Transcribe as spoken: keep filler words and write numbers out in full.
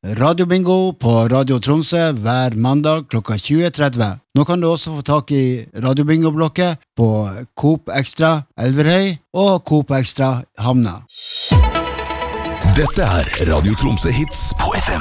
Radio Bingo på Radio Tromsø hver mandag klokka tjue tretti. Nå kan du også få tak i Radio Bingo-blokket på Coop Extra Elverhøy og Coop Extra Hamna. Dette er Radio Tromsø Hits på F M